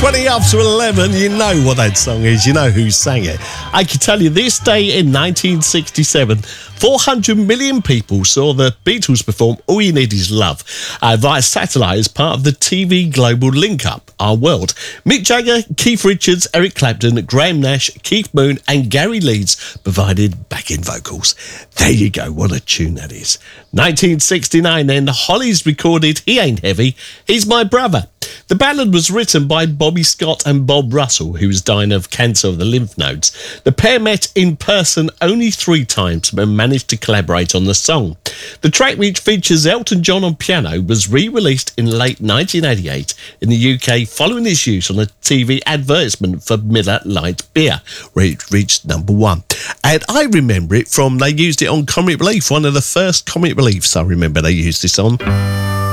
20 after 11, you know what that song is, you know who sang it. I can tell you this day in 1967, 400 million people saw the Beatles perform All You Need Is Love via satellite as part of the TV Global Link-Up, Our World. Mick Jagger, Keith Richards, Eric Clapton, Graham Nash, Keith Moon and Gary Leeds provided backing vocals. There you go, what a tune that is. 1969 then, the Hollies recorded He Ain't Heavy, He's My Brother. The ballad was written by Bobby Scott and Bob Russell, who was dying of cancer of the lymph nodes. The pair met in person only 3 times but managed to collaborate on the song. The track, which features Elton John on piano, was re-released in late 1988 in the UK following its use on a TV advertisement for Miller Lite beer, where it reached number 1. And I remember it from, they used it on Comic Relief, one of the first Comic Reliefs I remember they used this on.